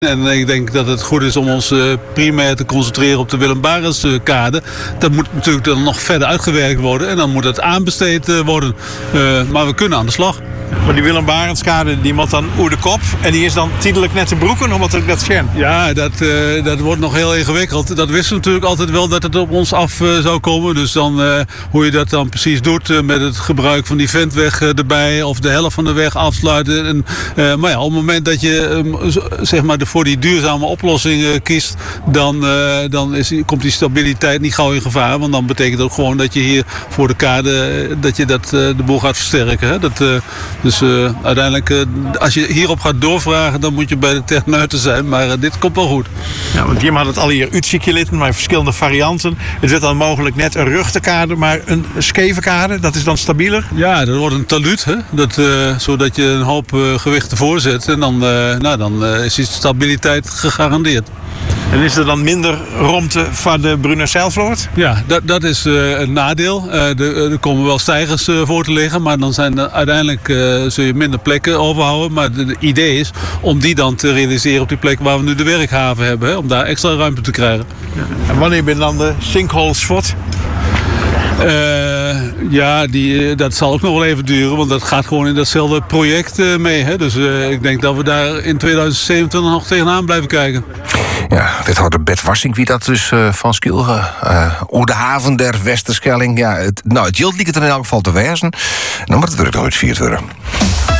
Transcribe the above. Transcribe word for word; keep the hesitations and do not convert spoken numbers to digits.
En ik denk dat het goed is om ons uh, primair te concentreren op de Willem Barentskade. Dat moet natuurlijk dan nog verder uitgewerkt worden en dan moet het aanbesteed uh, worden. Uh, maar we kunnen aan de slag. Maar die Willem Barentskade die moet dan oer de kop en die is dan tijdelijk net te broeken omdat ik dat schen. Ja, dat, uh, dat wordt nog heel ingewikkeld. Dat wisten we natuurlijk altijd wel dat het op ons af uh, zou komen. Dus dan uh, hoe je dat dan precies doet uh, met het gebruik van die ventweg uh, erbij of de helft van de weg afsluiten. En, uh, maar ja, op het moment dat je um, zeg maar de, voor die duurzame oplossing uh, kiest, dan, uh, dan is, komt die stabiliteit niet gauw in gevaar. Want dan betekent dat ook gewoon dat je hier voor de kade uh, dat je dat, uh, de boel gaat versterken. Hè? Dat, uh, Dus uh, uiteindelijk, uh, als je hierop gaat doorvragen, dan moet je bij de techneuten zijn. Maar uh, dit komt wel goed. Ja, want Jim had het al hier uitziekjelitten, maar verschillende varianten. Het wordt dan mogelijk net een rugtenkade, maar een scheve kade, dat is dan stabieler? Ja, dat wordt een taluut, hè? Dat, uh, zodat je een hoop uh, gewicht ervoor zet. En dan, uh, nou, dan uh, is die stabiliteit gegarandeerd. En is er dan minder romte van de Brunner-Seilvloot? Ja, dat, dat is uh, een nadeel. Uh, er, er komen wel stijgers uh, voor te liggen, maar dan zijn er uiteindelijk uh, zul je minder plekken overhouden. Maar het idee is om die dan te realiseren op die plek waar we nu de werkhaven hebben. Hè, om daar extra ruimte te krijgen. Ja. En wanneer ben dan de sinkholes fort? Uh, ja, die, dat zal ook nog wel even duren, want dat gaat gewoon in datzelfde project uh, mee. Hè? Dus uh, ik denk dat we daar in tweeduizend zevenentwintig nog tegenaan blijven kijken. Ja, dit had de Bert Wassink, wie dat dus uh, van Skilge. Uh, Oer de haven der Westerschelling. Ja, het, nou, het hield liep het er in elk geval te wijzen. Dan moet het weer nooit vierd worden.